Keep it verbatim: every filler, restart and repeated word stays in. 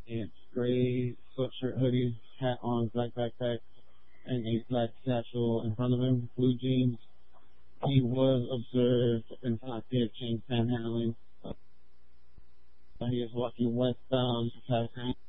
pants, gray sweatshirt, hoodie, hat on, black backpack, and a black satchel in front of him, blue jeans. He was observed in pocket chain panhandling. Uh, he is walking westbound past